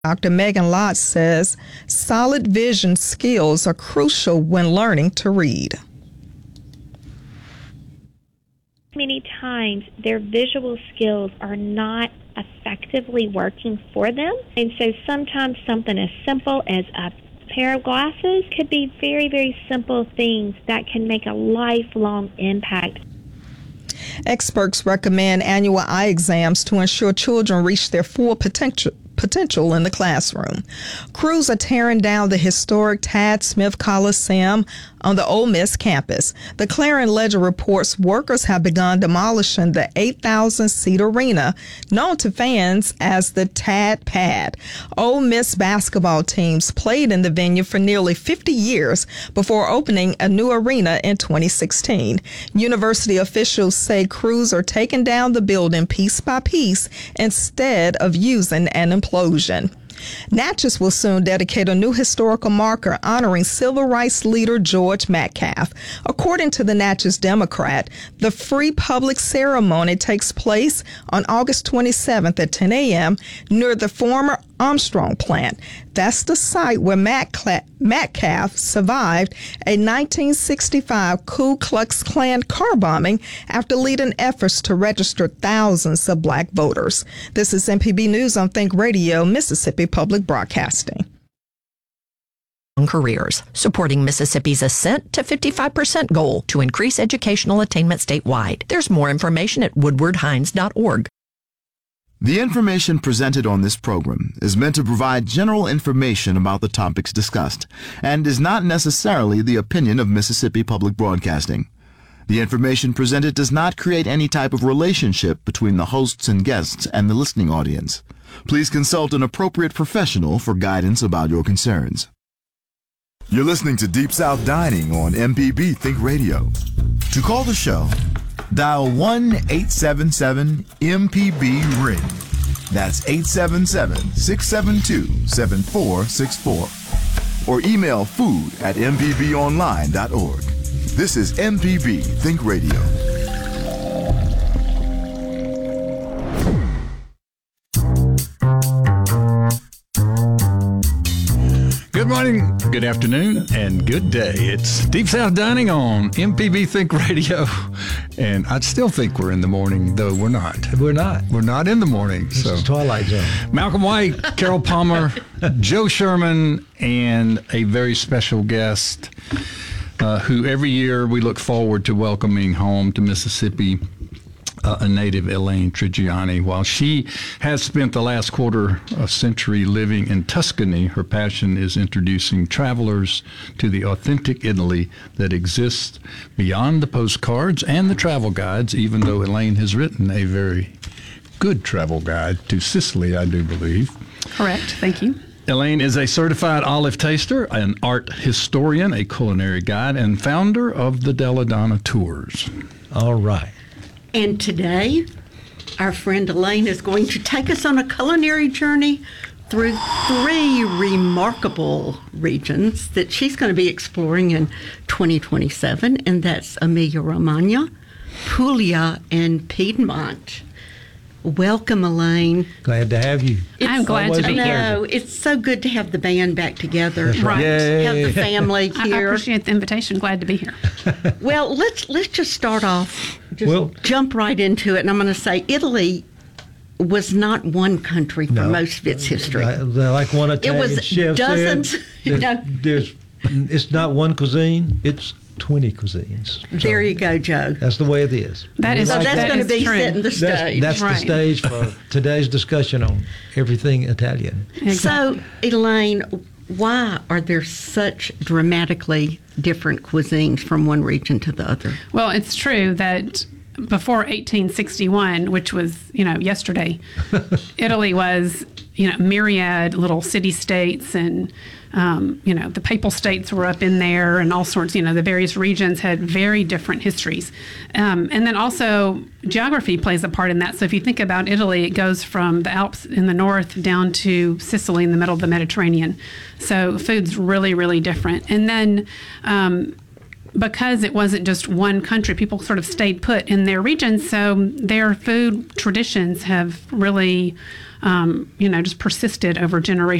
Dr. Megan Lott says solid vision skills are crucial when learning to read. Many times their visual skills are not effectively working for them. And so sometimes something as simple as a pair of glasses could be very, very simple things that can make a lifelong impact. Experts recommend annual eye exams to ensure children reach their full potential in the classroom. Crews are tearing down the historic Tad Smith Coliseum on the Ole Miss campus. The Clarion Ledger reports workers have begun demolishing the 8,000-seat arena, known to fans as the Tad Pad. Ole Miss basketball teams played in the venue for nearly 50 years before opening a new arena in 2016. University officials say crews are taking down the building piece by piece instead of using an implosion. Natchez will soon dedicate a new historical marker honoring civil rights leader George Metcalf. According to the Natchez Democrat, the free public ceremony takes place on August 27th at 10 a.m. near the former Armstrong plant. That's the site where Metcalf survived a 1965 Ku Klux Klan car bombing after leading efforts to register thousands of black voters. This is MPB News on Think Radio, Mississippi Public Broadcasting. Careers, supporting Mississippi's ascent to 55% goal to increase educational attainment statewide. There's more information at woodwardhines.org. The information presented on this program is meant to provide general information about the topics discussed and is not necessarily the opinion of Mississippi Public Broadcasting. The information presented does not create any type of relationship between the hosts and guests and the listening audience. Please consult an appropriate professional for guidance about your concerns. You're listening to Deep South Dining on MPB Think Radio. To call the show, dial 1-877-MPB-RING. That's 877-672-7464. Or email food@mpbonline.org. This is MPB Think Radio. Good morning, good afternoon, and good day. It's Deep South Dining on MPB Think Radio. And I still think we're in the morning, though we're not. We're not. We're not in the morning. This is Twilight Zone. Malcolm White, Carol Palmer, Joe Sherman, and a very special guest who every year we look forward to welcoming home to Mississippi, a native, Elaine Trigiani. While she has spent the last quarter century living in Tuscany, her passion is introducing travelers to the authentic Italy that exists beyond the postcards and the travel guides, even though Elaine has written a very good travel guide to Sicily, I do believe. Correct. Thank you. Elaine is a certified olive taster, an art historian, a culinary guide, and founder of the Della Donna Tours. All right. And today, our friend Elaine is going to take us on a culinary journey through 3 remarkable regions that she's going to be exploring in 2027, and that's Emilia-Romagna, Puglia, and Piedmont. Welcome, Elaine. Glad to have you. I'm glad to be here. No, it's so good to have the band back together. That's right. Yay. Have the family here. I appreciate the invitation. Glad to be here. Well, let's just start off. Jump right into it. And I'm going to say Italy was not one country for most of its history. Like one Italian chef dozens. said, it's not one cuisine, it's 20 cuisines. There you go, Joe. That's the way it is. That's going to be setting the stage. That's the stage for today's discussion on everything Italian. Exactly. So, Elaine, why are there such dramatically different cuisines from one region to the other? Well, it's true that before 1861, which was, yesterday, Italy was, myriad little city-states and the papal states were up in there and all sorts, the various regions had very different histories. And then also geography plays a part in that. So if you think about Italy, it goes from the Alps in the north down to Sicily in the middle of the Mediterranean. So food's really, really different. And then because it wasn't just one country, people sort of stayed put in their region. So their food traditions have really, just persisted over generations.